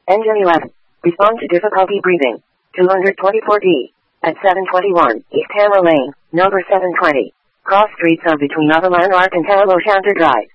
Engine 11. Respond to difficulty breathing. 224D. At 721 East Hammer Lane, number 720. Cross streets are between Upper Lanark and Tallow Shanter Drive.